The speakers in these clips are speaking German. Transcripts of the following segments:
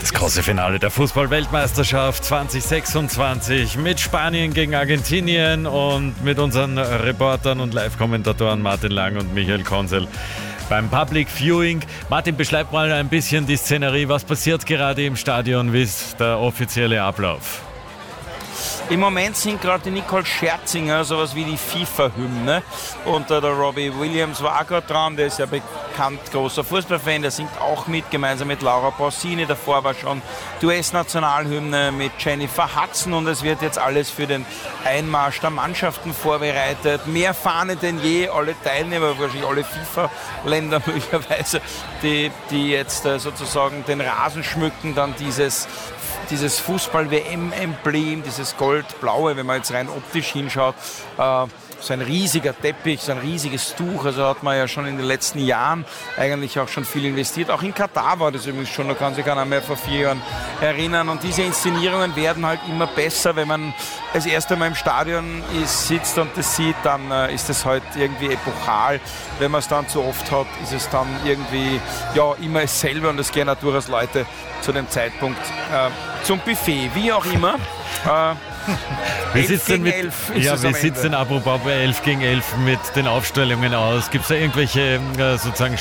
Das große Finale der Fußball-Weltmeisterschaft 2026 mit Spanien gegen Argentinien und mit unseren Reportern und Live-Kommentatoren Martin Lang und Michael Konzel beim Public Viewing. Martin, beschreib mal ein bisschen die Szenerie. Was passiert gerade im Stadion? Wie ist der offizielle Ablauf? Im Moment singt gerade die Nicole Scherzinger sowas wie die FIFA-Hymne und der Robbie Williams war auch gerade dran, der ist ja bekannt, großer Fußballfan, der singt auch mit, gemeinsam mit Laura Pausini. Davor war schon die US-Nationalhymne mit Jennifer Hudson und es wird jetzt alles für den Einmarsch der Mannschaften vorbereitet. Mehr Fahne denn je, alle Teilnehmer, wahrscheinlich alle FIFA-Länder möglicherweise, die jetzt sozusagen den Rasen schmücken, dann dieses Fußball-WM-Emblem, dieses Gold-Blaue, wenn man jetzt rein optisch hinschaut, so ein riesiger Teppich, so ein riesiges Tuch, also hat man ja schon in den letzten Jahren eigentlich auch schon viel investiert. Auch in Katar war das übrigens schon, da kann sich keiner mehr vor 4 Jahren erinnern. Und diese Inszenierungen werden halt immer besser, wenn man das erste Mal im Stadion sitzt und das sieht, dann ist es halt irgendwie epochal. Wenn man es dann zu oft hat, ist es dann irgendwie ja immer dasselbe und es gehen auch durchaus Leute zu dem Zeitpunkt zum Buffet, wie auch immer. Wie sieht es denn apropos bei 11 gegen 11 mit den Aufstellungen aus? Gibt es da irgendwelche sozusagen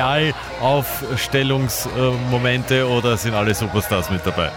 Spezialaufstellungsmomente oder sind alle Superstars mit dabei?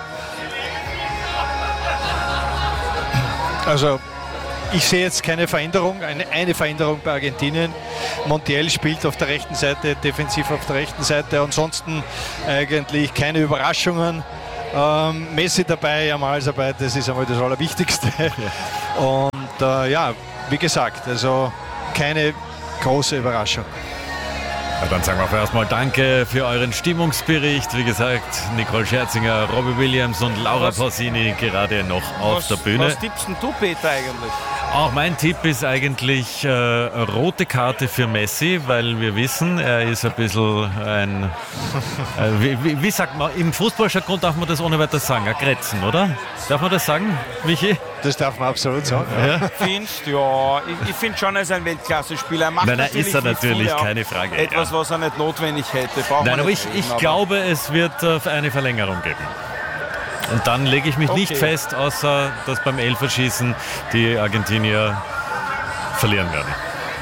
Also ich sehe jetzt keine Veränderung, eine Veränderung bei Argentinien. Montiel spielt auf der rechten Seite, defensiv auf der rechten Seite. Ansonsten eigentlich keine Überraschungen. Messi dabei, Yamal dabei, das ist einmal das Allerwichtigste. Ja. Und wie gesagt, also keine große Überraschung. Ja, dann sagen wir erstmal Danke für euren Stimmungsbericht. Wie gesagt, Nicole Scherzinger, Robbie Williams und Laura Pausini gerade noch auf der Bühne. Was tippst denn du, Peter, eigentlich? Auch mein Tipp ist eigentlich rote Karte für Messi, weil wir wissen, er ist ein bisschen ein, wie sagt man, im Fußballjargon darf man das ohne weiteres sagen, ein Kretzen, oder? Darf man das sagen, Michi? Das darf man absolut sagen. Ja. Findest du? Ja, ich finde schon, er ist ein Weltklasse-Spieler. Er macht ist er natürlich, keine Frage. Etwas, was er nicht notwendig hätte. Nein, aber ich glaube, es wird eine Verlängerung geben. Und dann lege ich mich nicht fest, außer dass beim Elferschießen die Argentinier verlieren werden.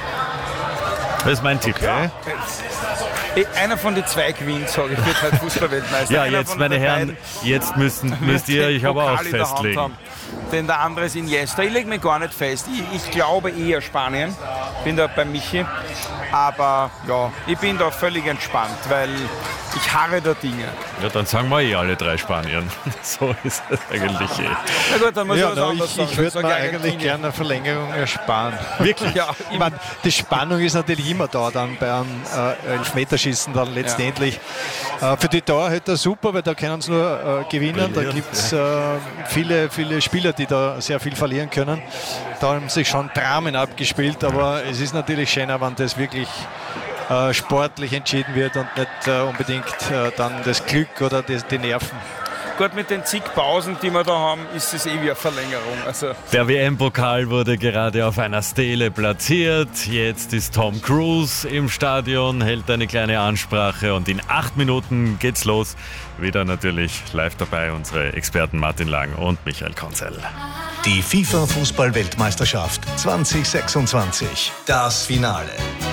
Das ist mein Tipp. Ja. Einer von den zwei gewinnt, sage ich, wird halt Fußballweltmeister. Ja, jetzt, meine Herren, jetzt müsst ihr euch aber auch festlegen. Denn der andere ist Iniesta. Ich lege mich gar nicht fest. Ich glaube eher Spanien. Bin da bei Michi. Aber ja, ich bin da völlig entspannt, weil ich harre der Dinge. Ja, dann sagen wir alle 3 Spaniern. So ist es eigentlich Na gut, dann muss ich was anderes sagen. Ich würde mir eigentlich gerne eine Verlängerung ersparen. Wirklich? Ja, ich meine, die Spannung ist natürlich immer da dann beim Elfmeterschießen dann letztendlich. Ja. Für die Torhüter super, weil da können sie nur gewinnen. Da gibt es viele Spieler, die da sehr viel verlieren können. Da haben sich schon Dramen abgespielt, aber es ist natürlich schöner, wenn das wirklich sportlich entschieden wird und nicht unbedingt dann das Glück oder die Nerven. Gut, mit den zig Pausen, die wir da haben, ist es wie eine Verlängerung. Also der WM-Pokal wurde gerade auf einer Stele platziert. Jetzt ist Tom Cruise im Stadion, hält eine kleine Ansprache und in 8 Minuten geht's los. Wieder natürlich live dabei unsere Experten Martin Lang und Michael Konzel. Die FIFA-Fußball-Weltmeisterschaft 2026. Das Finale.